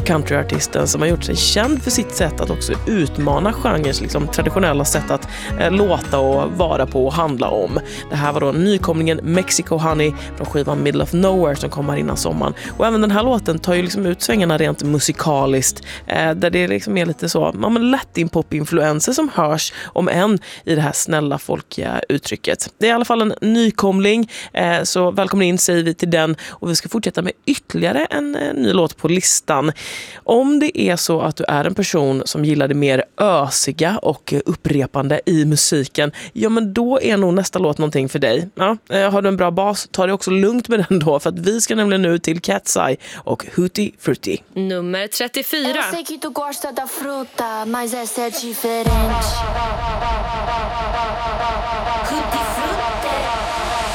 countryartisten som har gjort sig känd för sitt sätt att också utmana genres liksom, traditionella sätt att låta och vara på och handla om. Det här var då nykomlingen Mexico Honey från skivan Middle of Nowhere som kommer innan sommaren. Och även den här låten tar ju liksom ut svängarna rent musikaliskt där det liksom är lite så latin-pop-influenser som hörs om en i det här snälla folkiga uttrycket. Det är i alla fall en nykomling så välkommen in säger vi till den och vi ska fortsätta med ytterligare en ny låt på listan. Om det är så att du är en person som gillar det mer ösiga och upprepande i musiken, ja men då är nog nästa låt någonting för dig. Ja, har du en bra bas, ta det också lugnt med den då för att vi ska nämligen nu till Cat's Eye och Hootie Fruity. Nummer 34. Eu sei que tu gosta da fruta, mas essa é diferente.